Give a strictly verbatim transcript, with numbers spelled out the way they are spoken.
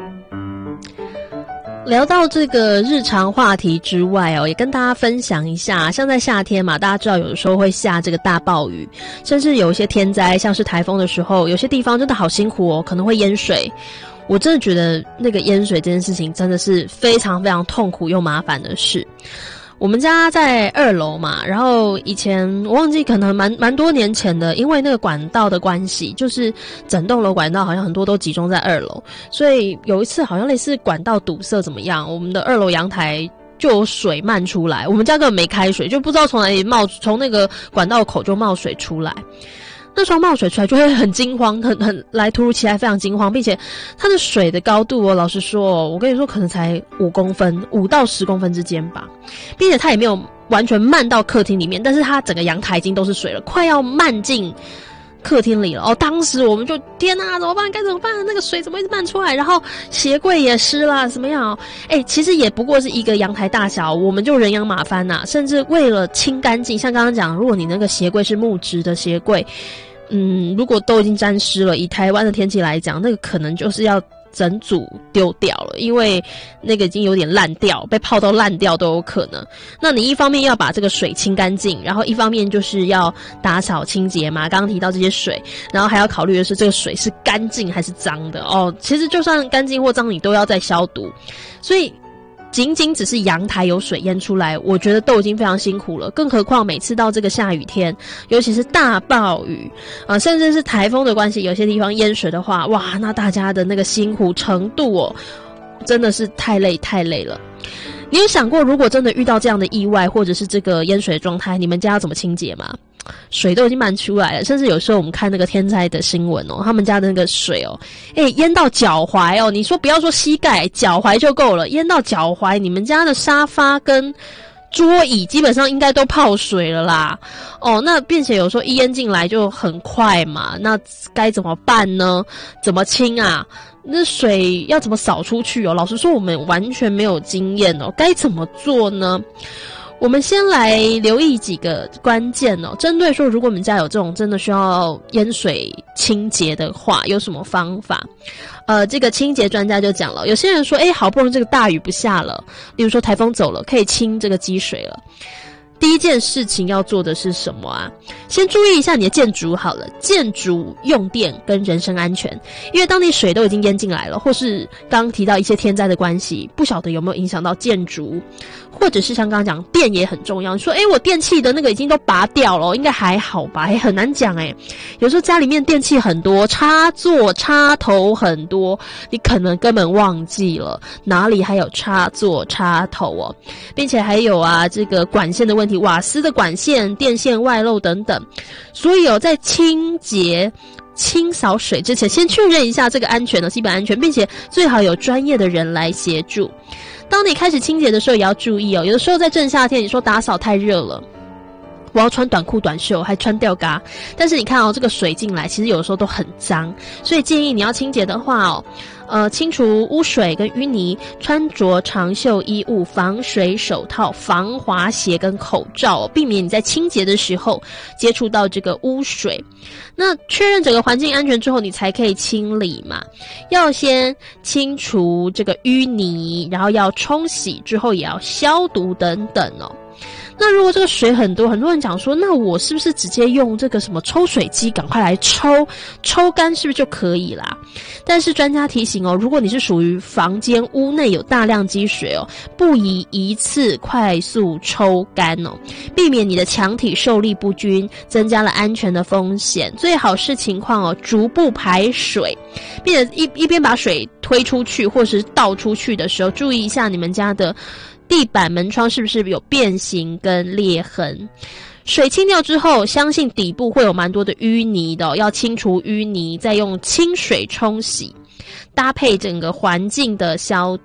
聊到这个日常话题之外哦，也跟大家分享一下，像在夏天嘛，大家知道有的时候会下这个大暴雨，甚至有一些天灾，像是台风的时候，有些地方真的好辛苦哦，可能会淹水。我真的觉得那个淹水这件事情真的是非常非常痛苦又麻烦的事。我们家在二楼嘛，然后以前我忘记可能蛮蛮多年前的，因为那个管道的关系，就是整栋楼管道好像很多都集中在二楼，所以有一次好像类似管道堵塞怎么样，我们的二楼阳台就有水漫出来，我们家根本没开水，就不知道从哪里冒，从那个管道口就冒水出来。那时候冒水出来就会很惊慌，很很来突如其来，非常惊慌，并且它的水的高度哦，老实说哦，我跟你说可能才五公分，五到十公分之间吧，并且它也没有完全漫到客厅里面，但是它整个阳台已经都是水了，快要漫进客厅里了哦。当时我们就天哪，怎么办？该怎么办？那个水怎么一直漫出来？然后鞋柜也湿啦，怎么样？哎，其实也不过是一个阳台大小，我们就人仰马翻呐、啊，甚至为了清干净，像刚刚讲，如果你那个鞋柜是木质的鞋柜。嗯，如果都已经沾湿了，以台湾的天气来讲，那个可能就是要整组丢掉了，因为那个已经有点烂掉，被泡到烂掉都有可能。那你一方面要把这个水清干净，然后一方面就是要打扫清洁嘛，刚刚提到这些水，然后还要考虑的是这个水是干净还是脏的哦。其实就算干净或脏，你都要再消毒，所以仅仅只是阳台有水淹出来，我觉得都已经非常辛苦了，更何况每次到这个下雨天，尤其是大暴雨啊、呃，甚至是台风的关系，有些地方淹水的话，哇，那大家的那个辛苦程度哦，真的是太累太累了。你有想过，如果真的遇到这样的意外，或者是这个淹水的状态，你们家要怎么清洁吗？水都已经漫出来了，甚至有时候我们看那个天灾的新闻哦，他们家的那个水哦，诶，淹到脚踝哦，你说不要说膝盖，脚踝就够了，淹到脚踝，你们家的沙发跟桌椅基本上应该都泡水了啦。哦，那并且有时候一淹进来就很快嘛，那该怎么办呢？怎么清啊？那水要怎么扫出去哦？老实说，我们完全没有经验哦，该怎么做呢？我们先来留意几个关键哦，针对说如果我们家有这种真的需要淹水清洁的话，有什么方法？呃，这个清洁专家就讲了，有些人说，诶，好不容易这个大雨不下了，例如说台风走了，可以清这个积水了。第一件事情要做的是什么啊？先注意一下你的建筑好了，建筑用电跟人身安全，因为当你水都已经淹进来了，或是刚刚提到一些天灾的关系，不晓得有没有影响到建筑，或者是像刚刚讲电也很重要。你说，诶，我电器的那个已经都拔掉了，应该还好吧？诶，很难讲诶。有时候家里面电器很多，插座插头很多，你可能根本忘记了哪里还有插座插头哦，并且还有啊这个管线的问题，瓦斯的管线、电线外漏等等。所以哦，在清洁清扫水之前，先确认一下这个安全的基本安全，并且最好有专业的人来协助。当你开始清洁的时候也要注意哦，有的时候在正夏天，你说打扫太热了，我要穿短裤短袖还穿吊嘎，但是你看哦，这个水进来其实有的时候都很脏，所以建议你要清洁的话哦，呃，清除污水跟淤泥，穿着长袖衣物、防水手套、防滑鞋跟口罩哦，避免你在清洁的时候接触到这个污水。那确认整个环境安全之后，你才可以清理嘛。要先清除这个淤泥，然后要冲洗，之后也要消毒等等哦。那如果这个水很多，很多人讲说，那我是不是直接用这个什么抽水机赶快来抽，抽干是不是就可以啦？但是专家提醒哦，如果你是属于房间屋内有大量积水哦，不宜一次快速抽干哦，避免你的墙体受力不均，增加了安全的风险。最好是情况哦，逐步排水，并且一一边把水推出去或是倒出去的时候，注意一下你们家的地板门窗是不是有变形跟裂痕。水清掉之后，相信底部会有蛮多的淤泥的、哦、要清除淤泥，再用清水冲洗，搭配整个环境的消